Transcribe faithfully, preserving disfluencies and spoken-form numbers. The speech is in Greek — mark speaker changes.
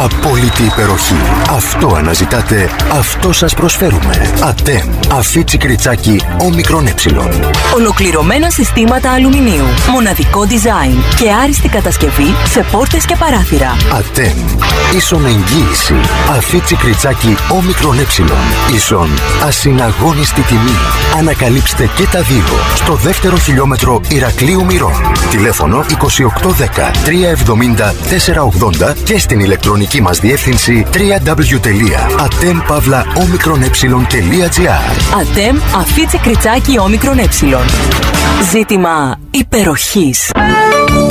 Speaker 1: Απόλυτη υπεροχή. Αυτό αναζητάτε, αυτό σας προσφέρουμε. ΑΤΕΜ. Αφίτσι κριτσάκι όμικρον ε.
Speaker 2: Ολοκληρωμένα συστήματα αλουμινίου. Μοναδικό design και άριστη κατασκευή σε πόρτες και παράθυρα.
Speaker 1: ΑΤΕΜ. Ίσον εγγύηση. Αφίτσι κριτσάκι όμικρον ε. Ίσον ασυναγώνιστη τιμή. Ανακαλύψτε και τα δύο στο δεύτερο χιλιόμετρο Ηρακλείου Μυρών. Τηλέφωνο είκοσι οκτώ δέκα τριακόσια εβδομήντα τέσσερακόσια ογδόντα και στην ηλεκτρονική μας διεύθυνση double-u double-u double-u τελεία atem pavla omicron ε τελεία gr.
Speaker 2: ΑΤΕΜ Αφίτσι κριτσάκι όμικρον ε. Ζήτημα υπεροχής.